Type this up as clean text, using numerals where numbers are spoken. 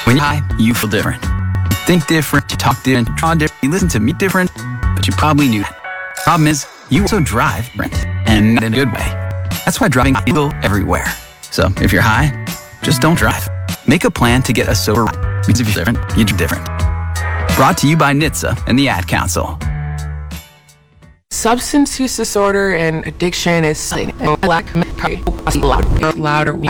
When you're high, you feel different. You think different, you talk different, you draw different, you listen to me different, but you probably knew that. Problem is, you also drive different, and not in a good way. That's why driving is illegal everywhere. So if you're high, just don't drive. Make a plan to get a sober ride. Because if you're different, you're different. Brought to you by NHTSA and the Ad Council. Substance use disorder and addiction is louder.